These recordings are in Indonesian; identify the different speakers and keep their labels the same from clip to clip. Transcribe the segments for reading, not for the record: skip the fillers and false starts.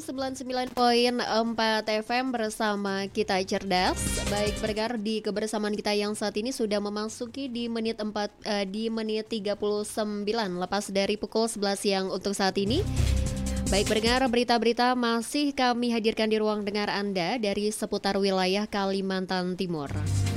Speaker 1: 99.4 FM bersama kita cerdas. Baik pendengar, di kebersamaan kita yang saat ini sudah memasuki di menit 39 lepas dari pukul 11 siang untuk saat ini. Baik pendengar, berita-berita masih kami hadirkan di ruang dengar Anda dari seputar wilayah Kalimantan Timur.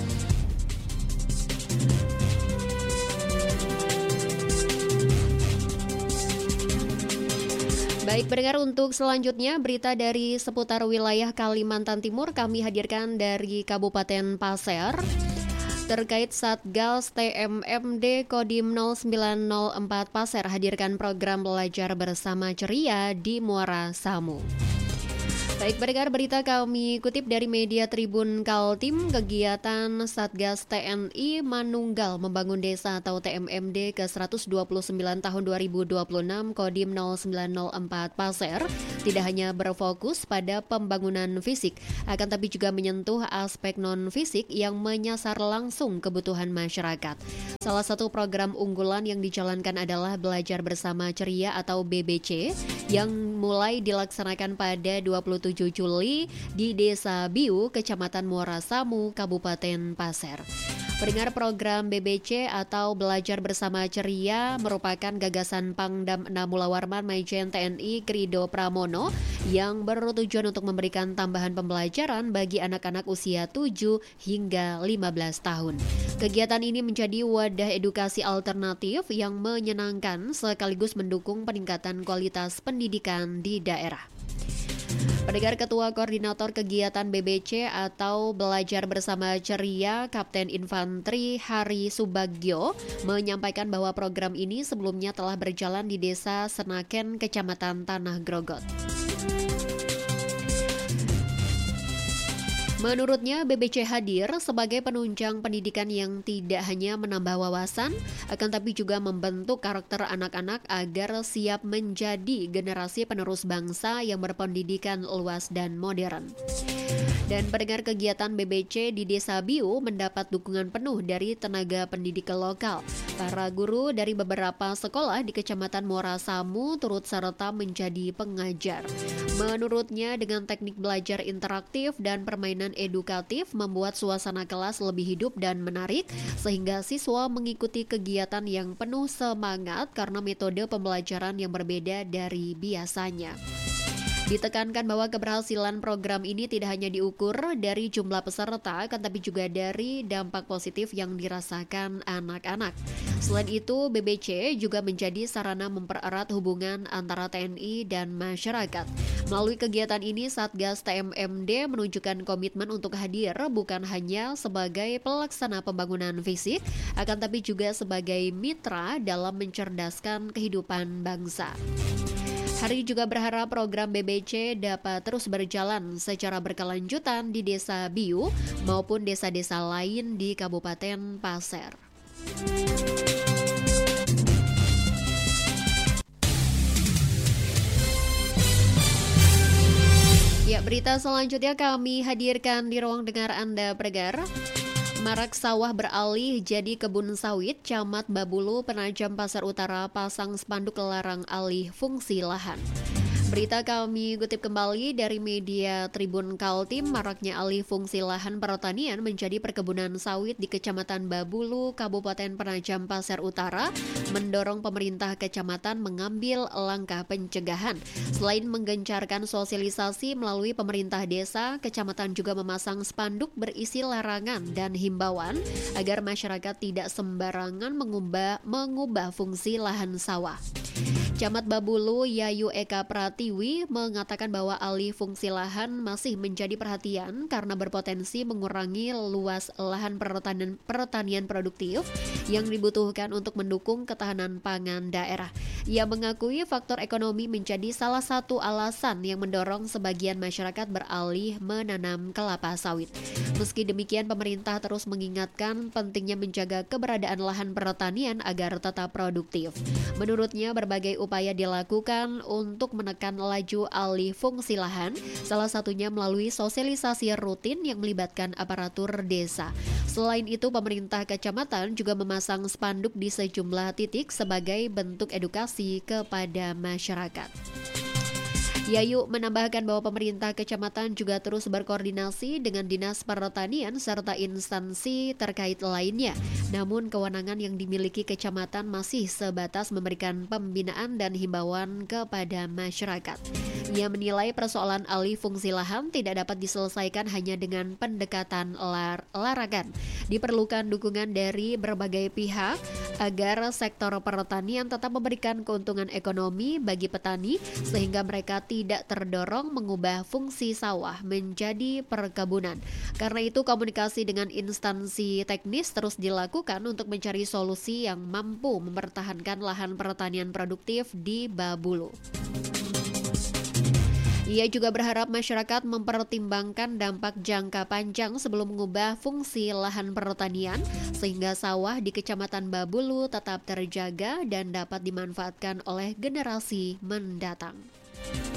Speaker 1: Baik pendengar, untuk selanjutnya berita dari seputar wilayah Kalimantan Timur kami hadirkan dari Kabupaten Pasir terkait Satgas TMMD Kodim 0904 Pasir hadirkan program belajar bersama ceria di Muara Samu. Baik pendengar, berita kami kutip dari media Tribun Kaltim. Kegiatan Satgas TNI Manunggal Membangun Desa atau TMMD ke-129 tahun 2026 Kodim 0904 Pasir tidak hanya berfokus pada pembangunan fisik, akan tapi juga menyentuh aspek non-fisik yang menyasar langsung kebutuhan masyarakat. Salah satu program unggulan yang dijalankan adalah Belajar Bersama Ceria atau BBC yang mulai dilaksanakan pada 27 Juli di Desa Biu, Kecamatan Muara Samu, Kabupaten Pasir. Pendengar, program BBC atau Belajar Bersama Ceria merupakan gagasan Pangdam 6 Mulawarman Maijen TNI Krido Pramono yang bertujuan untuk memberikan tambahan pembelajaran bagi anak-anak usia 7 hingga 15 tahun. Kegiatan ini menjadi wadah edukasi alternatif yang menyenangkan sekaligus mendukung peningkatan kualitas pendidikan di daerah. Pendengar, Ketua Koordinator Kegiatan BBC atau Belajar Bersama Ceria, Kapten Infanteri Hari Subagio, menyampaikan bahwa program ini sebelumnya telah berjalan di Desa Senaken, Kecamatan Tanah Grogot. Menurutnya, BBC hadir sebagai penunjang pendidikan yang tidak hanya menambah wawasan, akan tapi juga membentuk karakter anak-anak agar siap menjadi generasi penerus bangsa yang berpendidikan luas dan modern. Dan pendengar, kegiatan BBC di Desa Biu mendapat dukungan penuh dari tenaga pendidik lokal. Para guru dari beberapa sekolah di Kecamatan Muara Samu turut serta menjadi pengajar. Menurutnya, dengan teknik belajar interaktif dan permainan edukatif membuat suasana kelas lebih hidup dan menarik, sehingga siswa mengikuti kegiatan yang penuh semangat karena metode pembelajaran yang berbeda dari biasanya. Ditekankan bahwa keberhasilan program ini tidak hanya diukur dari jumlah peserta, akan tapi juga dari dampak positif yang dirasakan anak-anak. Selain itu, BBC juga menjadi sarana mempererat hubungan antara TNI dan masyarakat. Melalui kegiatan ini, Satgas TMMD menunjukkan komitmen untuk hadir bukan hanya sebagai pelaksana pembangunan fisik, akan tapi juga sebagai mitra dalam mencerdaskan kehidupan bangsa. Hari juga berharap program BBC dapat terus berjalan secara berkelanjutan di Desa Biu maupun desa-desa lain di Kabupaten Pasir. Ya, berita selanjutnya kami hadirkan di ruang dengar Anda pendengar. Marak sawah beralih jadi kebun sawit, Camat Babulu Penajam Pasir Utara pasang spanduk larang alih fungsi lahan. Berita kami kutip kembali dari media Tribun Kaltim. Maraknya alih fungsi lahan pertanian menjadi perkebunan sawit di Kecamatan Babulu, Kabupaten Penajam Pasir Utara mendorong pemerintah kecamatan mengambil langkah pencegahan. Selain menggencarkan sosialisasi melalui pemerintah desa, kecamatan juga memasang spanduk berisi larangan dan himbauan agar masyarakat tidak sembarangan mengubah fungsi lahan sawah. Camat Babulu Yayu Eka Pratiwi mengatakan bahwa alih fungsi lahan masih menjadi perhatian karena berpotensi mengurangi luas lahan pertanian produktif yang dibutuhkan untuk mendukung ketahanan pangan daerah. Ia mengakui faktor ekonomi menjadi salah satu alasan yang mendorong sebagian masyarakat beralih menanam kelapa sawit. Meski demikian, pemerintah terus mengingatkan pentingnya menjaga keberadaan lahan pertanian agar tetap produktif. Menurutnya, berbagai upaya dilakukan untuk menekan laju alih fungsi lahan, salah satunya melalui sosialisasi rutin yang melibatkan aparatur desa. Selain itu, pemerintah kecamatan juga memasang spanduk di sejumlah titik sebagai bentuk edukasi kepada masyarakat. Yayu menambahkan bahwa pemerintah kecamatan juga terus berkoordinasi dengan Dinas Pertanian serta instansi terkait lainnya. Namun kewenangan yang dimiliki kecamatan masih sebatas memberikan pembinaan dan himbauan kepada masyarakat. Ia menilai persoalan alih fungsi lahan tidak dapat diselesaikan hanya dengan pendekatan larangan. Diperlukan dukungan dari berbagai pihak agar sektor pertanian tetap memberikan keuntungan ekonomi bagi petani sehingga mereka tidak terdorong mengubah fungsi sawah menjadi perkebunan. Karena itu komunikasi dengan instansi teknis terus dilakukan untuk mencari solusi yang mampu mempertahankan lahan pertanian produktif di Babulu. Ia juga berharap masyarakat mempertimbangkan dampak jangka panjang sebelum mengubah fungsi lahan pertanian sehingga sawah di Kecamatan Babulu tetap terjaga dan dapat dimanfaatkan oleh generasi mendatang.